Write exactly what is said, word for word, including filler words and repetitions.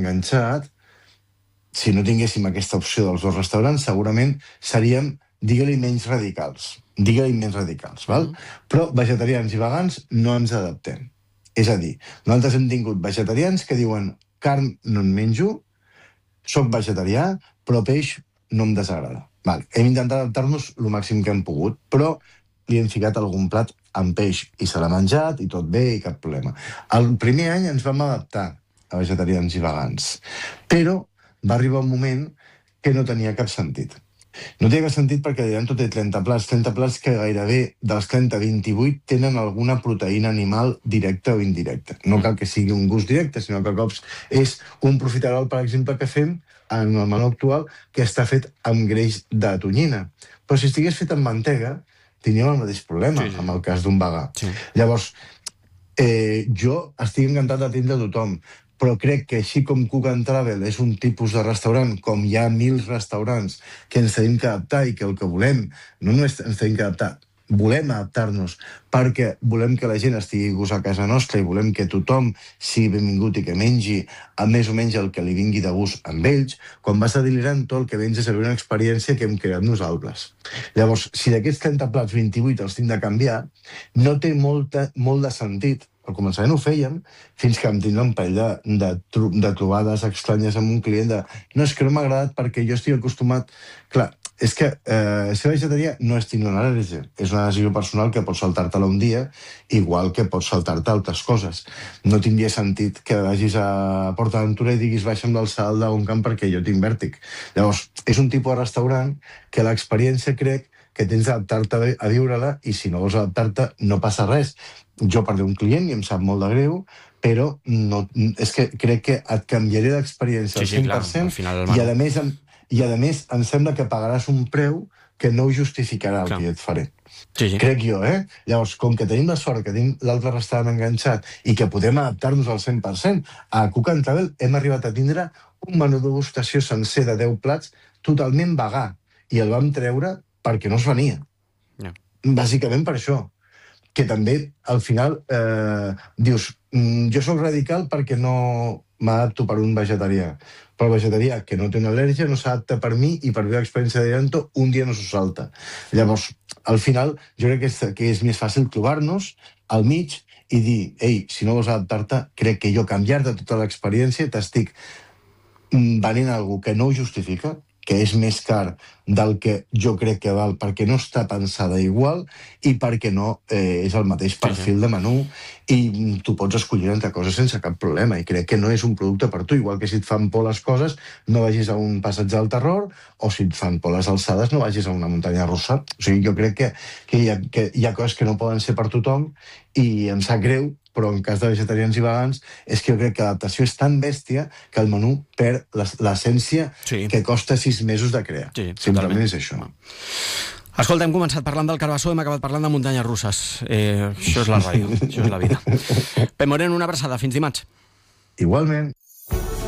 enganxat, si no tinguéssim aquesta opció dels dos restaurants, segurament seríem, digue-li, menys radicals. Digue-li menys radicals, val? Mm. Però vegetarians i vegans no ens adaptem. És a dir, nosaltres hem tingut vegetarians que diuen carn no en menjo, soc vegetarià, però peix no em desagrada. Val. Hem intentat adaptar-nos el màxim que hem pogut, però li hem ficat algun plat amb peix i se l'ha menjat i tot bé i cap problema. El primer any ens vam adaptar a vegetarians i vegans, però va arribar un moment que no tenia cap sentit. No tenia cap sentit perquè diran tot té trenta plats, trenta plats que gairebé dels trenta, vint-i-vuit tenen alguna proteïna animal directa o indirecta. No cal que sigui un gust directe, sinó que cops és un profiterol, per exemple, que fem en el menú actual, que està fet amb greix de tonyina. Però si estigués fet amb mantega, tindríem el mateix problema, sí, sí. amb el cas d'un vegà. Sí. Llavors, eh, jo estic encantat d'atendre a tothom, però crec que així com Cook and Travel és un tipus de restaurant, com hi ha mil restaurants que ens tenim que adaptar i que el que volem, no només ens tenim que adaptar, volem adaptar-nos perquè volem que la gent estigui a gust a casa nostra i volem que tothom sigui benvingut i que mengi a més o menys el que li vingui de gust amb ells. Quan vas a Delirant, tot el que vens és a una experiència que hem creat nosaltres. Llavors, si d'aquests trenta plats, vint-i-vuit els tinc de canviar, no té molta, molt de sentit. Al començament ho fèiem, fins que em tindrà un parell de, de, de trobades estranyes amb un client de no, és que no m'ha agradat perquè jo estic acostumat... Clar, és que eh, ser vegetarià no és tenir una al·lèrgia, és una decisió personal que pots saltar-te-la un dia, igual que pots saltar-te altres coses. No tindria sentit que vagis a Port Aventura i diguis baixa'm del salt d'un camp perquè jo tinc vèrtic. Llavors, és un tipus de restaurant que l'experiència crec que tens d'adaptar-te a viure-la i si no vols adaptar-te no passa res. Jo perdré un client i em sap molt de greu, però no, és que crec que et canviaré d'experiència al cent per cent sí, sí, clar, i, a més, i a més em sembla que pagaràs un preu que no ho justificarà el clar. Que jo et faré. Sí, sí. Crec jo, eh? Llavors, com que tenim la sort que tenim l'altre restaurant enganxat i que podem adaptar-nos al cent per cent, a Cook and Travel hem arribat a tindre un menú de degustació sencer de deu plats totalment vegà i el vam treure perquè no es venia. No. Bàsicament per això. Que també, al final, eh, dius, mm, jo sóc radical perquè no m'adapto per un vegetarià, però el vegetarià que no té una al·lèrgia no s'adapta per mi i per viure l'experiència de llanto un dia no s'ho salta. Llavors, al final, jo crec que és, que és més fàcil trobar-nos al mig i dir, ei, si no vols adaptar-te, crec que jo canviar-te tota l'experiència t'estic venent algú que no ho justifica, que és més car del que jo crec que val perquè no està pensada igual i perquè no eh, és el mateix perfil de menú i tu pots escollir entre coses sense cap problema i crec que no és un producte per tu, igual que si et fan por les coses no vagis a un passatge del terror o si et fan por les alçades no vagis a una muntanya russa. O sigui, jo crec que, que, hi ha, que hi ha coses que no poden ser per tothom i em sap greu, però en cas de vegetarians i vegans és que jo crec que l'adaptació és tan bèstia que el menú perd l'essència sí. que costa sis mesos de crear. Sí, simplement és això. Escolta, hem començat parlant del Carbassó, hem acabat parlant de muntanyes russes. Eh, això és la ràdio, això és la vida. Pep Moreno, una abraçada. Fins dimarts. Igualment.